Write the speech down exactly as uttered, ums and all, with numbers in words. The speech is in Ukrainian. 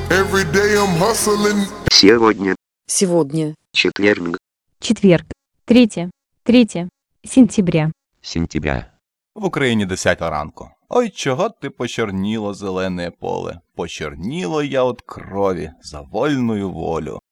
Every day I'm hustling. Сегодня Сегодня. четверг, Четверг. Третье. Третье. Сентября. сентября. В Україні десята ранку. Ой, чого ти почорніло зелене поле? Почорніло я от крові за вольную волю.